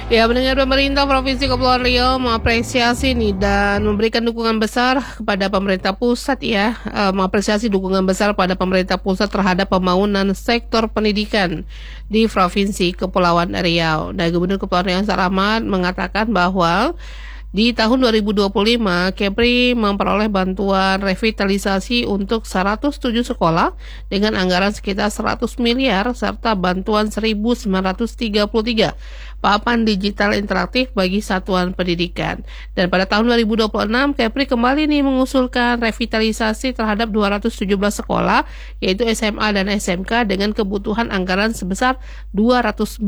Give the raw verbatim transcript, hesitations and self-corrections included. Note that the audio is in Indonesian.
Ya, mendengar pemerintah Provinsi Kepulauan Riau mengapresiasi nih dan memberikan dukungan besar kepada pemerintah pusat ya, eh, mengapresiasi dukungan besar pada pemerintah pusat terhadap pembangunan sektor pendidikan di Provinsi Kepulauan Riau. Nah, Gubernur Kepulauan Riau Ansar Ahmad mengatakan bahwa di tahun dua ribu dua puluh lima, Kepri memperoleh bantuan revitalisasi untuk seratus tujuh sekolah dengan anggaran sekitar seratus miliar serta bantuan seribu sembilan ratus tiga puluh tiga papan digital interaktif bagi satuan pendidikan. Dan pada tahun dua ribu dua puluh enam, Kepri kembali nih mengusulkan revitalisasi terhadap dua ratus tujuh belas sekolah, yaitu S M A dan S M K dengan kebutuhan anggaran sebesar dua ratus